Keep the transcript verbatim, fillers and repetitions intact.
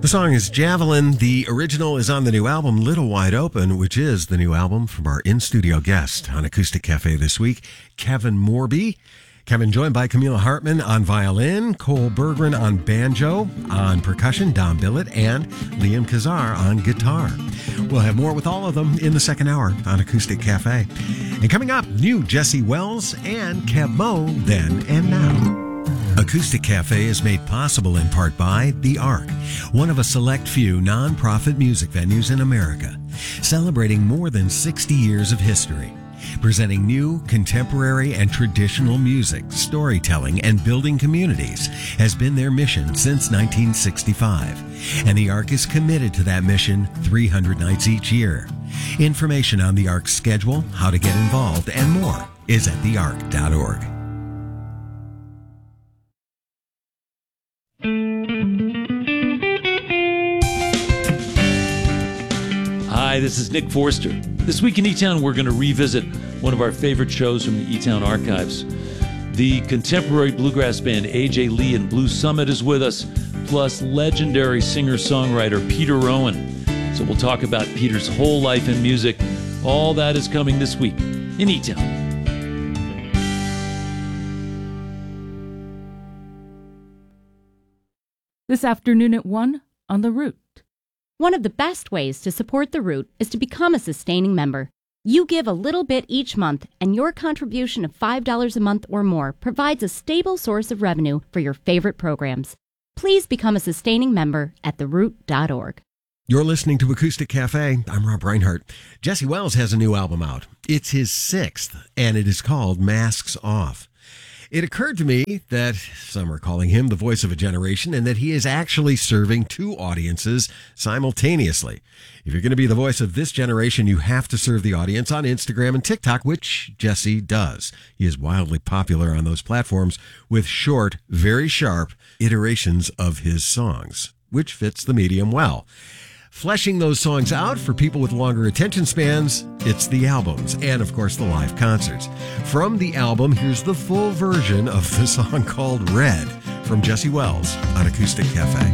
The song is Javelin. The original is on the new album, Little Wide Open, which is the new album from our in-studio guest on Acoustic Cafe this week, Kevin Morby. Kevin joined by Camilla Hartman on violin, Cole Berggren on banjo, on percussion, Don Billett, and Liam Kazar on guitar. We'll have more with all of them in the second hour on Acoustic Cafe. And coming up, new Jesse Wells and Kev Mo, Then and Now. Acoustic Cafe is made possible in part by The Ark, one of a select few non-profit music venues in America, celebrating more than sixty years of history. Presenting new, contemporary, and traditional music, storytelling, and building communities has been their mission since nineteen sixty-five. And The Ark is committed to that mission three hundred nights each year. Information on The Ark's schedule, how to get involved, and more is at the ark dot org. Hi, this is Nick Forster. This week in E-Town, we're going to revisit one of our favorite shows from the E-Town archives. The contemporary bluegrass band A J Lee and Blue Summit is with us, plus legendary singer-songwriter Peter Rowan. So we'll talk about Peter's whole life in music. All that is coming this week in E-Town. This afternoon at one on The Root. One of the best ways to support The Root is to become a sustaining member. You give a little bit each month, and your contribution of five dollars a month or more provides a stable source of revenue for your favorite programs. Please become a sustaining member at the root dot org. You're listening to Acoustic Cafe. I'm Rob Reinhardt. Jesse Wells has a new album out. It's his sixth, and it is called Masks Off. It occurred to me that some are calling him the voice of a generation and that he is actually serving two audiences simultaneously. If you're going to be the voice of this generation, you have to serve the audience on Instagram and TikTok, which Jesse does. He is wildly popular on those platforms with short, very sharp iterations of his songs, which fits the medium well. Fleshing those songs out for people with longer attention spans, it's the albums and, of course, the live concerts. From the album, here's the full version of the song called Red from Jesse Wells on Acoustic Cafe.